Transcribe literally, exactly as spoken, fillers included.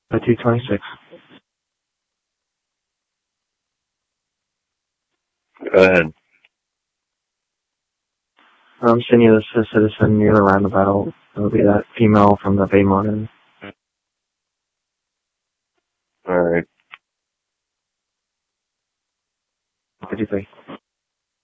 Uh, two twenty-six. Go ahead. I'm sending you this citizen near the roundabout. It'll be that female from the Bay Mountain. All right. fifty-three.